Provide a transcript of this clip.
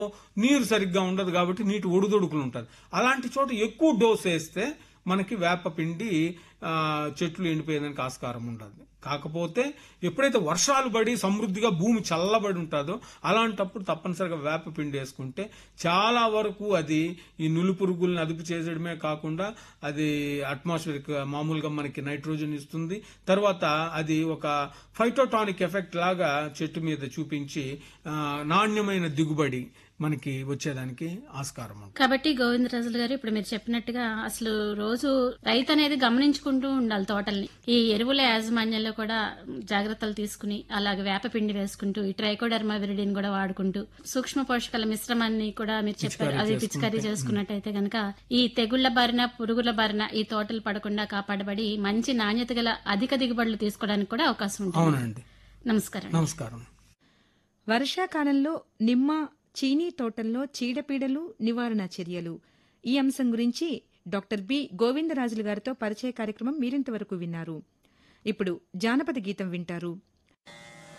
నీరు సరిగ్గా ఉండదు కాబట్టి నీటి ఒడిదొడుకులు ఉంటుంది. అలాంటి చోట ఎక్కువ డోస్ వేస్తే మనకి వేపపిండి చెట్లు ఎండిపోయేదానికి ఆస్కారం ఉండదు. కాకపోతే ఎప్పుడైతే వర్షాలు పడి సమృద్ధిగా భూమి చల్లబడి ఉంటుందో అలాంటప్పుడు తప్పనిసరిగా వేపపిండి వేసుకుంటే చాలా వరకు అది ఈ నులి పురుగుల్ని అదుపు చేయడమే కాకుండా అది అట్మాస్ఫియర్ మామూలుగా మనకి నైట్రోజన్ ఇస్తుంది. తర్వాత అది ఒక ఫైటోటానిక్ ఎఫెక్ట్ లాగా చెట్టు మీద చూపించి నాణ్యమైన దిగుబడి మనకి వచ్చేదానికి ఆస్కారం ఉంది. కాబట్టి గోవిందరాజులు గారు ఇప్పుడు మీరు చెప్పినట్టుగా అసలు రోజు రైతు అనేది గమనించుకుంటూ ఉండాలి తోటల్ని. ఈ ఎరువుల యాజమాన్యంలో కూడా జాగ్రత్తలు తీసుకుని అలాగే వేపపిండి వేసుకుంటూ ఈ ట్రైకోడర్మా విరిడిని కూడా వాడుకుంటూ సూక్ష్మ పోషకాల మిశ్రమాన్ని కూడా మీరు చెప్పారు అది పిచికారీ చేసుకున్నట్టయితే గనక ఈ తెగుళ్ల బారిన పురుగుల బారిన ఈ తోటలు పడకుండా కాపాడబడి మంచి నాణ్యత గల అధిక దిగుబడులు తీసుకోవడానికి కూడా అవకాశం ఉంటుంది. అవునండి. నమస్కారం. వర్షాకాలంలో నిమ్మ చీనీ తోటల్లో చీడపీడలు నివారణ చర్యలు ఈ అంశం గురించి డాక్టర్ బి గోవిందరాజులు గారితో పరిచయ కార్యక్రమం మీరింతవరకు విన్నారు. ఇప్పుడు జానపద గీతం వింటారు.